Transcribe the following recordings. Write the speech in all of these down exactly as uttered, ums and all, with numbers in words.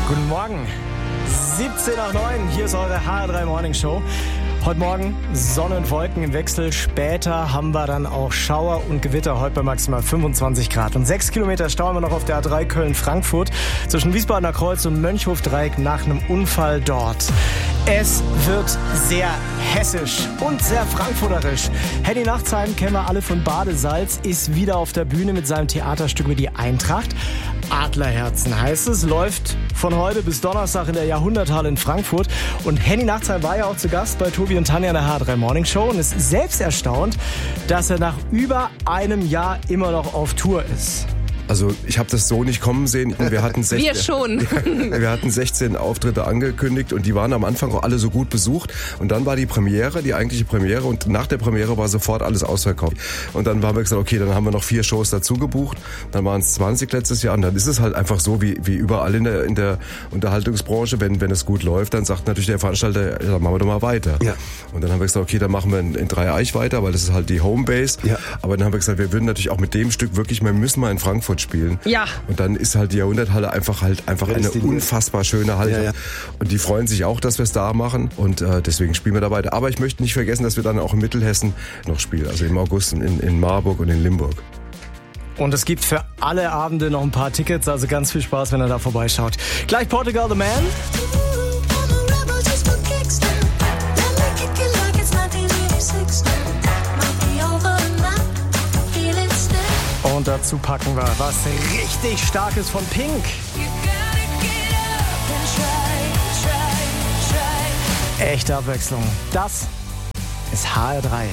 Guten Morgen. siebzehn nach neun, hier ist eure H R drei Morning Show. Heute Morgen Sonne und Wolken im Wechsel. Später haben wir dann auch Schauer und Gewitter. Heute bei maximal fünfundzwanzig Grad. Und sechs Kilometer Stau haben wir noch auf der A drei Köln-Frankfurt zwischen Wiesbadener Kreuz und Mönchhof-Dreieck nach einem Unfall dort. Es wird sehr hessisch und sehr frankfurterisch. Henny Nachtsheim, kennen wir alle von Badesalz, ist wieder auf der Bühne mit seinem Theaterstück über die Eintracht. Adlerherzen heißt es, läuft von heute bis Donnerstag in der Jahrhunderthalle in Frankfurt. Und Henny Nachtsheim war ja auch zu Gast bei Tobi und Tanja in der H R drei Morning Show und ist selbst erstaunt, dass er nach über einem Jahr immer noch auf Tour ist. Also ich habe das so nicht kommen sehen. Wir hatten sechzehn, wir schon. Wir hatten sechzehn Auftritte angekündigt und die waren am Anfang auch alle so gut besucht. Und dann war die Premiere, die eigentliche Premiere, und nach der Premiere war sofort alles ausverkauft. Und dann haben wir gesagt, okay, dann haben wir noch vier Shows dazu gebucht. Dann waren es zwanzig letztes Jahr und dann ist es halt einfach so wie wie überall in der in der Unterhaltungsbranche, wenn wenn es gut läuft, dann sagt natürlich der Veranstalter, ja, dann machen wir doch mal weiter. Ja. Und dann haben wir gesagt, okay, dann machen wir in, in Dreieich weiter, weil das ist halt die Homebase. Ja. Aber dann haben wir gesagt, wir würden natürlich auch mit dem Stück wirklich, wir müssen mal in Frankfurt spielen. Ja. Und dann ist halt die Jahrhunderthalle einfach halt einfach eine unfassbar schöne Halle. Ja, ja. Und die freuen sich auch, dass wir es da machen. Und äh, deswegen spielen wir da weiter. Aber ich möchte nicht vergessen, dass wir dann auch in Mittelhessen noch spielen. Also im August in, in Marburg und in Limburg. Und es gibt für alle Abende noch ein paar Tickets. Also ganz viel Spaß, wenn ihr da vorbeischaut. Gleich Portugal the Man. Und dazu packen wir was richtig Starkes von Pink. Echte Abwechslung. Das ist H R drei.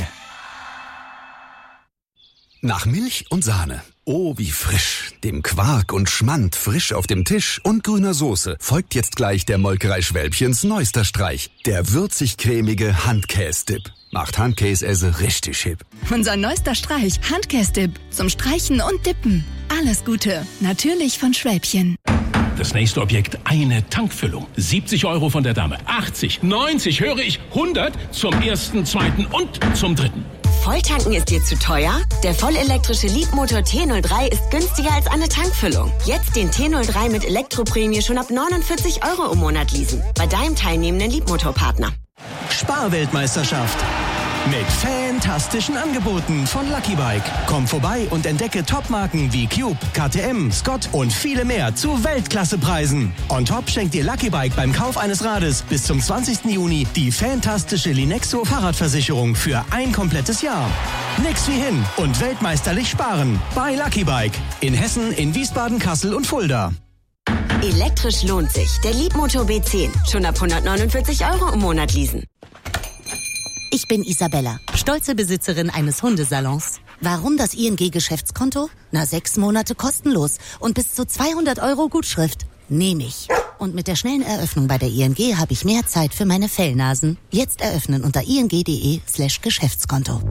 Nach Milch und Sahne. Oh, wie frisch. Dem Quark und Schmand frisch auf dem Tisch und grüner Soße folgt jetzt gleich der Molkerei Schwälbchens neuester Streich. Der würzig-cremige Handkäse-Dip. Macht Handkäse richtig hip. Unser neuester Streich, Handkäse-Dip. Zum Streichen und Dippen. Alles Gute. Natürlich von Schwälbchen. Das nächste Objekt, eine Tankfüllung. siebzig Euro von der Dame. achtzig, neunzig, höre ich, hundert zum ersten, zweiten und zum dritten. Volltanken ist dir zu teuer? Der vollelektrische Leapmotor T null drei ist günstiger als eine Tankfüllung. Jetzt den T null drei mit Elektroprämie schon ab neunundvierzig Euro im Monat leasen. Bei deinem teilnehmenden Leapmotor-Partner. Sparweltmeisterschaft. Mit fantastischen Angeboten von Lucky Bike. Komm vorbei und entdecke Topmarken wie Cube, K T M, Scott und viele mehr zu Weltklassepreisen. On top schenkt dir Lucky Bike beim Kauf eines Rades bis zum zwanzigsten Juni die fantastische Linexo Fahrradversicherung für ein komplettes Jahr. Nix wie hin und weltmeisterlich sparen bei Lucky Bike. In Hessen, in Wiesbaden, Kassel und Fulda. Elektrisch lohnt sich. Der Leapmotor B zehn. Schon ab hundertneunundvierzig Euro im Monat leasen. Ich bin Isabella, stolze Besitzerin eines Hundesalons. Warum das I N G-Geschäftskonto? Na, sechs Monate kostenlos und bis zu zweihundert Euro Gutschrift. Nehme ich. Und mit der schnellen Eröffnung bei der I N G habe ich mehr Zeit für meine Fellnasen. Jetzt eröffnen unter ing.de slash Geschäftskonto.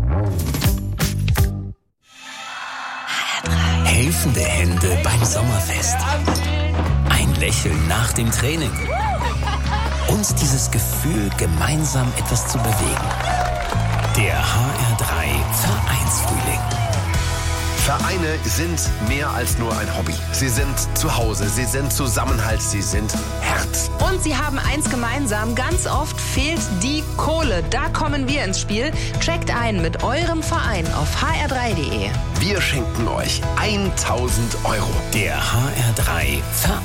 Helfende Hände beim Sommerfest. Ein Lächeln nach dem Training. Und dieses Gefühl, gemeinsam etwas zu bewegen. Der H R drei Vereinsfrühling. Vereine sind mehr als nur ein Hobby. Sie sind zu Hause, sie sind Zusammenhalt, sie sind Herz. Und sie haben eins gemeinsam, ganz oft fehlt die Kohle. Da kommen wir ins Spiel. Checkt ein mit eurem Verein auf h r drei punkt d e. Wir schenken euch tausend Euro. Der H R drei Verein.